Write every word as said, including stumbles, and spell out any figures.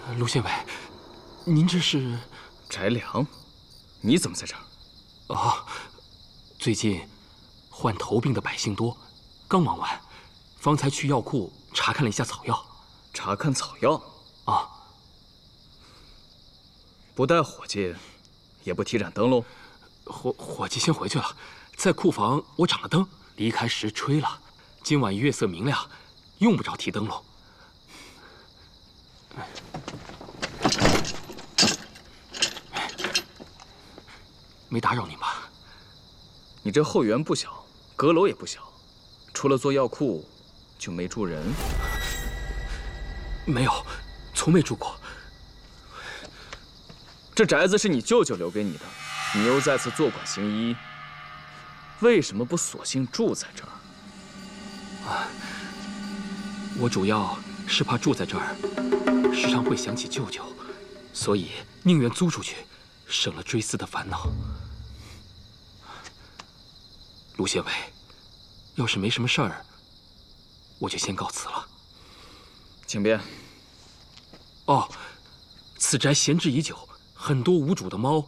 卢县委，您这是？ 翟良，你怎么在这儿？ 哦，最近患头病的百姓多，刚忙完，方才去药库查看了一下草药。 查看草药？ 啊。 不带伙计，也不提盏灯笼。 伙伙计先回去了，在库房我长了灯，离开时吹了。今晚月色明亮，用不着提灯笼。没打扰您吧？ 你这后园不小，阁楼也不小，除了做药库，就没住人？ 没有，从没住过。 这宅子是你舅舅留给你的，你又在此坐管行医，为什么不索性住在这儿？ 啊，我主要是怕住在这儿，时常会想起舅舅，所以宁愿租出去，省了追思的烦恼。卢县委，要是没什么事儿，我就先告辞了。 请便。 哦，此宅闲置已久，很多无主的猫